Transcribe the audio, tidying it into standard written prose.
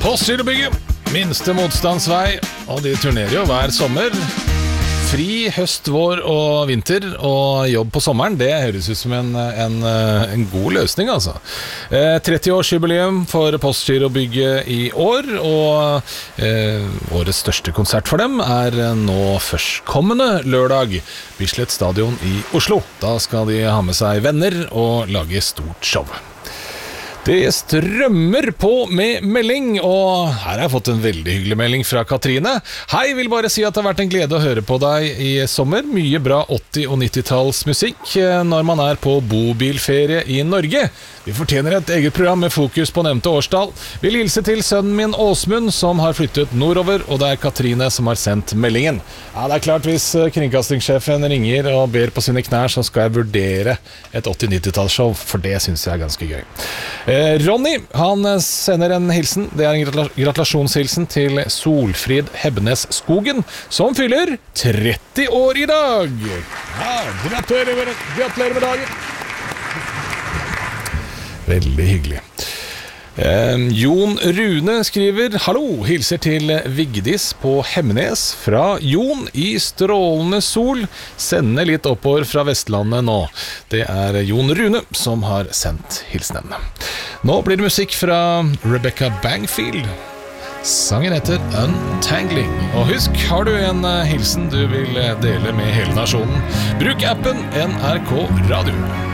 Postgirobygget, minste motstandsvei, og de turnerer jo hver sommer. Fri, høst, vår og vinter, og jobb på sommeren, det høres ut som en god løsning, altså. 30-årsjubileum for Postgirobygget i år, og årets største konsert for dem er nå førstkommende lørdag, Bislett Stadion i Oslo. Da skal de ha med seg venner og lage stort show. Det strømmer på med melding, og her har jeg fått en veldig hyggelig melding fra Katrine. Hei, vil bare si at det har vært en glede å høre på deg i sommer. Mye bra 80- og 90-talls musikk når man er på bobilferie i Norge. Vi fortjener et eget program med fokus på nevnte årstall. Vil hilse til sønnen min Åsmund, som har flyttet nordover, og det er Katrine som har sendt meldingen. Ja, det er klart, hvis kringkastingssjefen ringer og ber på sine knær, så skal jeg vurdere et 80-90-tallsshow, for det synes jeg er ganske gøy. Ronny, han sender en hilsen. Det er en gratulasjonshilsen til Solfrid Hebnes Skogen, som fyller 30 år i dag. Ja, gratulerer med dagen. Veldig hyggelig. Jon Rune skriver: Hallo, hilser til Vigdis på Hemnes fra Jon i strålende sol. Sender litt oppover fra Vestlandet nå. Det er Jon Rune som har sendt hilsenen. Nå blir det musikk fra Rebecca Bangfield. Sangen heter Untangling. Og husk, har du en hilsen du vil dele med hele nasjonen, bruk appen NRK Radio.